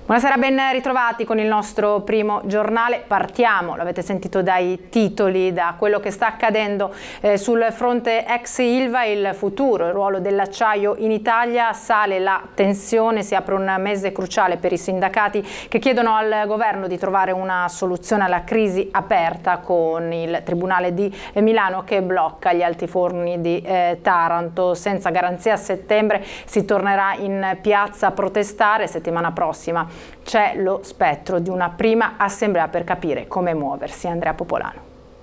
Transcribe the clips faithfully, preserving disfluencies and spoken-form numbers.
Buonasera, ben ritrovati con il nostro primo giornale. Partiamo, l'avete sentito dai titoli, da quello che sta accadendo eh, sul fronte ex Ilva, il futuro, il ruolo dell'acciaio in Italia. Sale la tensione, si apre un mese cruciale per i sindacati che chiedono al governo di trovare una soluzione alla crisi aperta, con il Tribunale di Milano che blocca gli altiforni di eh, Taranto. Senza garanzia a settembre si tornerà in piazza a protestare. Settimana prossima c'è lo spettro di una prima assemblea per capire come muoversi. Andrea Popolano.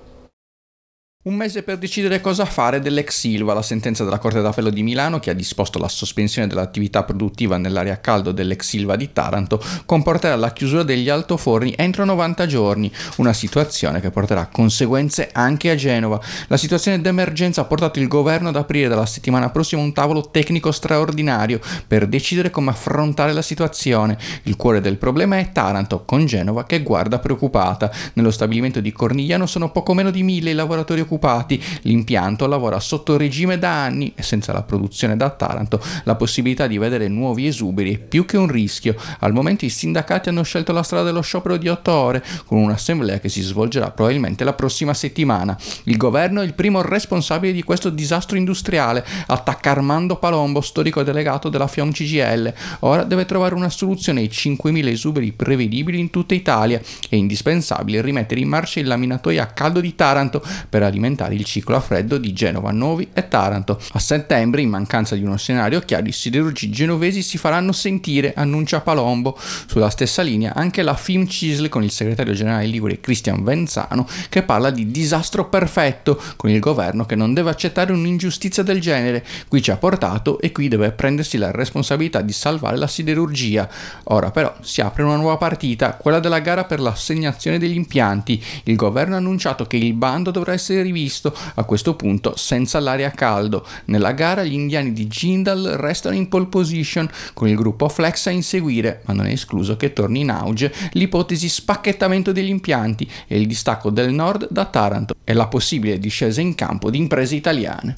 Un mese per decidere cosa fare dell'ex Ilva. La sentenza della Corte d'Appello di Milano, che ha disposto la sospensione dell'attività produttiva nell'area a caldo dell'ex Ilva di Taranto, comporterà la chiusura degli altoforni entro novanta giorni, una situazione che porterà conseguenze anche a Genova. La situazione d'emergenza ha portato il governo ad aprire dalla settimana prossima un tavolo tecnico straordinario per decidere come affrontare la situazione. Il cuore del problema è Taranto, con Genova che guarda preoccupata. Nello stabilimento di Cornigliano sono poco meno di mille i lavoratori occupati. L'impianto lavora sotto regime da anni e senza la produzione da Taranto la possibilità di vedere nuovi esuberi è più che un rischio. Al momento i sindacati hanno scelto la strada dello sciopero di otto ore, con un'assemblea che si svolgerà probabilmente la prossima settimana. Il governo è il primo responsabile di questo disastro industriale, attacca Armando Palombo, storico delegato della FIOM C G I L. Ora deve trovare una soluzione ai cinquemila esuberi prevedibili in tutta Italia. È indispensabile rimettere in marcia il laminatoio a caldo di Taranto per alimentare il ciclo a freddo di Genova, Novi e Taranto. A settembre, in mancanza di uno scenario chiaro, i siderurgi genovesi si faranno sentire, annuncia Palombo. Sulla stessa linea anche la FIMCISL, con il segretario generale ligure Cristian Venzano, che parla di disastro perfetto, con il governo che non deve accettare un'ingiustizia del genere. Qui ci ha portato e qui deve prendersi la responsabilità di salvare la siderurgia. Ora però si apre una nuova partita, quella della gara per l'assegnazione degli impianti. Il governo ha annunciato che il bando dovrà essere rivisto, a questo punto senza l'area a caldo. Nella gara gli indiani di Jindal restano in pole position, con il gruppo Flex a inseguire, ma non è escluso che torni in auge l'ipotesi spacchettamento degli impianti e il distacco del nord da Taranto e la possibile discesa in campo di imprese italiane.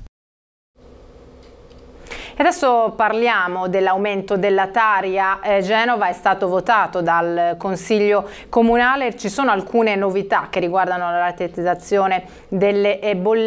E adesso parliamo dell'aumento della Tari a eh, Genova. È stato votato dal Consiglio Comunale. Ci sono alcune novità che riguardano la rateizzazione delle eh, bollette.